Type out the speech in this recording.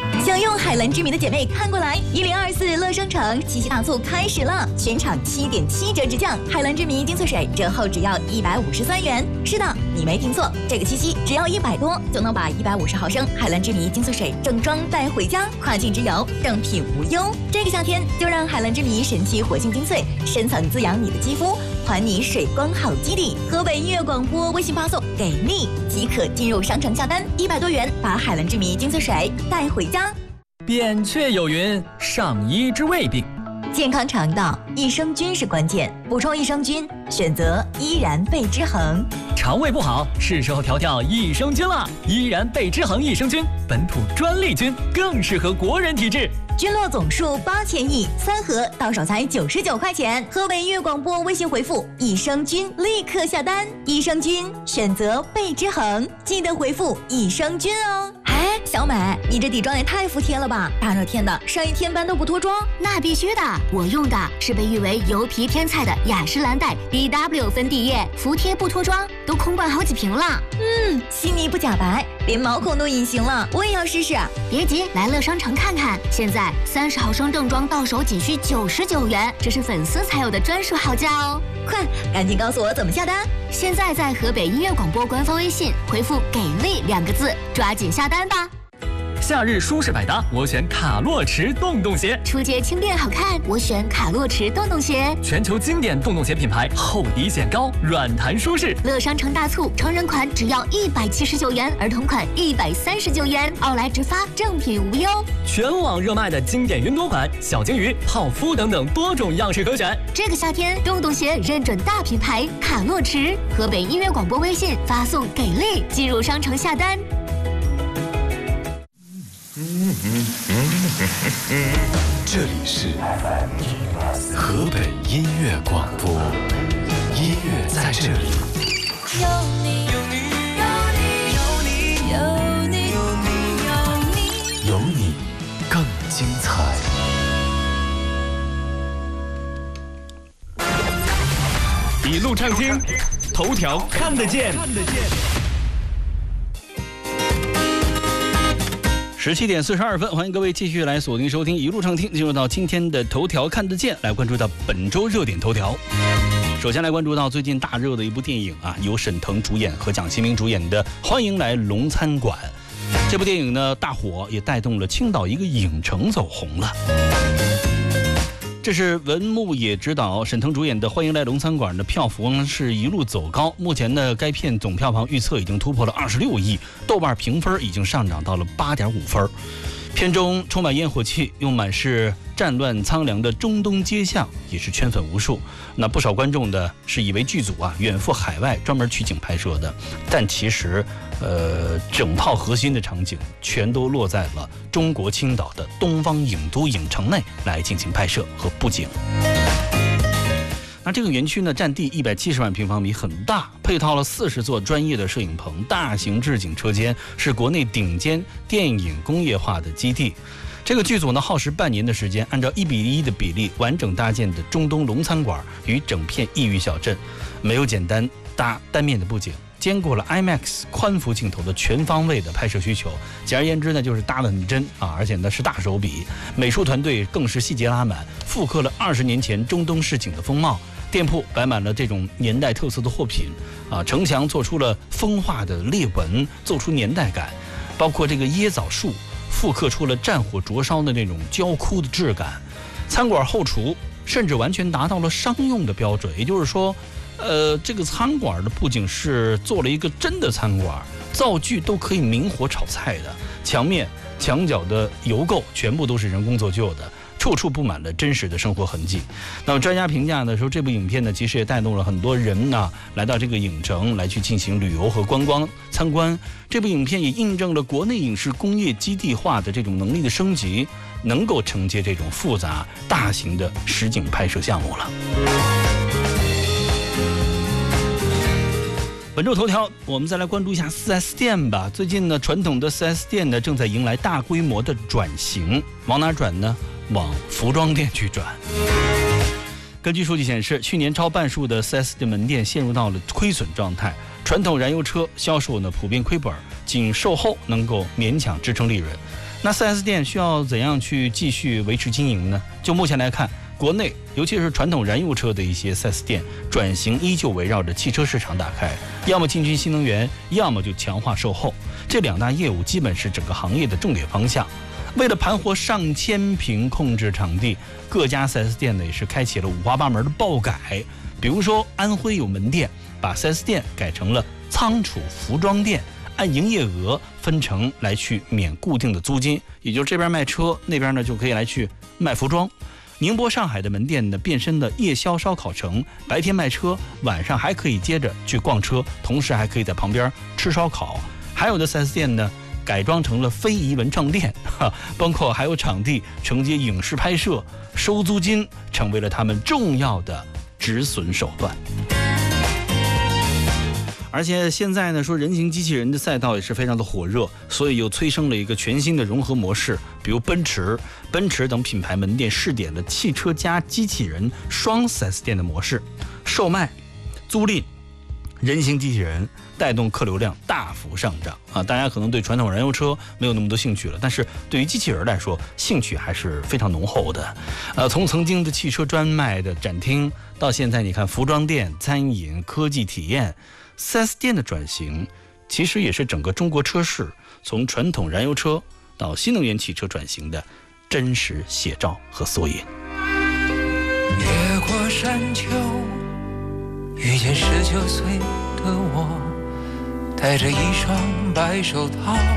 享用海蓝之谜的姐妹看过来，1024乐商城七夕大促开始了，全场7.7折直降，海蓝之谜精粹水折后只要153元。是的，你没听错，这个七夕只要100多就能把150毫升海蓝之谜精粹水正装带回家，跨境之游正品无忧。这个夏天就让海蓝之谜神奇活性精粹深层滋养你的肌肤，还你水光好基底。河北音乐广播微信发送给力即可进入商城下单，100多元把海蓝之谜精粹水带回家。 扁鹊有云：上医之未病。 健康肠道，益生菌是关键，补充益生菌，选择依然贝之恒。 肠胃不好，是时候调调益生菌了。依然贝之恒益生菌，本土专利菌，更适合国人体质。 菌落总数8000亿，3盒到手才99块钱。河北音乐广播微信回复益生菌，立刻下单。益生菌选择贝之恒，记得回复益生菌哦。哎，小美，你这底妆也太服帖了吧！大热天的，上一天班都不脱妆？ 那必须的，我用的是被誉为油皮天菜的雅诗兰黛 BW 粉底液，服帖不脱妆，都空灌好几瓶了。 细腻不假白，连毛孔都隐形了，我也要试试。 别急，来乐商城看看，现在30毫升正装到手仅需99元，这是粉丝才有的专属好价哦！ 快，赶紧告诉我怎么下单！ 现在在河北音乐广播官方微信回复“给力”2个字，抓紧下单吧！ 夏日舒适百搭，我选卡洛驰洞洞鞋。 出街轻便好看，我选卡洛驰洞洞鞋。 全球经典洞洞鞋品牌，厚底显高，软弹舒适。 乐商城大促，成人款只要179元，儿童款139元，奥莱直发，正品无忧。 全网热卖的经典云朵款、小金鱼、泡芙等等多种样式可选。 这个夏天，洞洞鞋认准大品牌卡洛驰。河北音乐广播微信发送“给力”，进入商城下单。 这里是河北音乐广播，音乐在这里。 有你，有你，有你，有你，有你，有你， 有你更精彩。 一路畅听，头条看得见。 17点42分，欢迎各位继续来锁定收听一路畅听，进入到今天的头条看得见，来关注到本周热点头条。首先来关注到最近大热的一部电影啊，由沈腾主演和蒋奇明主演的《欢迎来龙餐馆》。这部电影呢大火，也带动了青岛一个影城走红了。这是文牧野执导、沈腾主演的《欢迎来龙餐馆》的票房是一路走高，目前呢该片总票房预测已经突破了26亿，豆瓣评分已经上涨到了8.5分。片中充满烟火气，用满是战乱苍凉的中东街巷也是圈粉无数。那不少观众呢是以为剧组啊远赴海外专门取景拍摄的，但其实整套核心的场景全都落在了中国青岛的东方影都影城内来进行拍摄和布景。那这个园区呢，占地170万平方米，很大，配套了40座专业的摄影棚、大型置景车间，是国内顶尖电影工业化的基地。这个剧组呢，耗时半年的时间，按照1:1的比例完整搭建的中东龙餐馆与整片异域小镇，没有简单搭单面的布景，兼顾了 IMAX 宽幅镜头的全方位的拍摄需求。简而言之呢，就是搭得很真啊，而且呢是大手笔。美术团队更是细节拉满，复刻了20年前中东市井的风貌。店铺摆满了这种年代特色的货品啊，城墙做出了风化的裂纹，做出年代感，包括这个椰枣树复刻出了战火灼烧的那种焦枯的质感。餐馆后厨甚至完全达到了商用的标准，也就是说这个餐馆的不仅是做了一个真的餐馆，灶具都可以明火炒菜的，墙面墙角的油垢全部都是人工做旧的，处处布满了真实的生活痕迹。那么专家评价呢说，这部影片呢其实也带动了很多人呢来到这个影城来去进行旅游和观光参观。这部影片也印证了国内影视工业基地化的这种能力的升级，能够承接这种复杂大型的实景拍摄项目了。本周头条，我们再来关注一下 4S 店吧。最近呢，传统的 4S 店呢正在迎来大规模的转型，往哪转呢？往服装店去转。根据数据显示，去年超半数的 4S 店门店陷入到了亏损状态，传统燃油车销售呢普遍亏本，仅售后能够勉强支撑利润。 那 4S 店需要怎样去继续维持经营呢？就目前来看，国内尤其是传统燃油车的一些 4S 店转型依旧围绕着汽车市场打开，要么进军新能源，要么就强化售后，这2大业务基本是整个行业的重点方向。为了盘活上千平控制场地，各家 4S 店呢也是开启了五花八门的爆改。比如说安徽有门店把 4S 店改成了仓储服装店，按营业额分成来去免固定的租金，也就是这边卖车，那边呢就可以来去卖服装。宁波、上海的门店呢变身的夜宵烧烤城，白天卖车，晚上还可以接着去逛车，同时还可以在旁边吃烧烤。还有的 4S 店呢改装成了非遗文创店，包括还有场地承接影视拍摄，收租金成为了他们重要的止损手段。而且现在呢，说人形机器人的赛道也是非常的火热，所以又催生了一个全新的融合模式，比如奔驰等品牌门店试点了汽车加机器人双 4S 店的模式，售卖、租赁人形机器人，带动客流量大幅上涨啊！大家可能对传统燃油车没有那么多兴趣了，但是对于机器人来说，兴趣还是非常浓厚的。从曾经的汽车专卖的展厅，到现在你看服装店、餐饮、科技体验，4S 店的转型，其实也是整个中国车市从传统燃油车到新能源汽车转型的真实写照和缩影。 越过山丘，遇见19岁的我，戴着一双白手套，